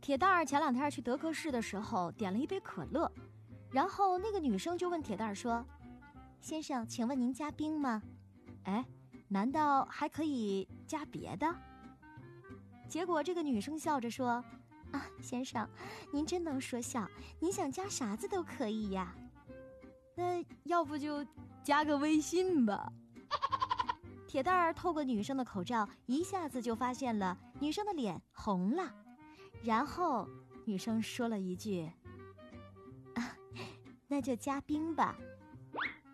铁蛋儿前2天去德克士的时候点了一杯可乐，然后那个女生就问铁蛋儿说：“先生，请问您加冰吗？哎，难道还可以加别的？”结果这个女生笑着说：“啊，先生，您真能说笑，您想加啥子都可以呀。那要不就加个微信吧。”铁蛋儿透过女生的口罩，一下子就发现了女生的脸红了，然后女生说了一句：“啊，那就加冰吧，